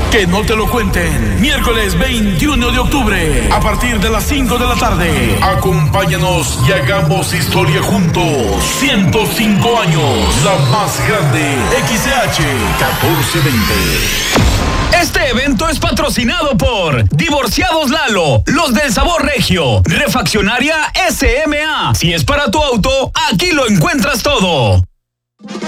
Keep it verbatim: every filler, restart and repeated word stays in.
Que no te lo cuenten. Miércoles veintiuno de octubre, a partir de las cinco de la tarde. Acompáñanos y hagamos historia juntos. ciento cinco años, la más grande. X C H catorce veinte. Este evento es patrocinado por Divorciados Lalo, los del sabor regio, Refaccionaria S M A. Si es para tu auto, aquí lo encuentras todo.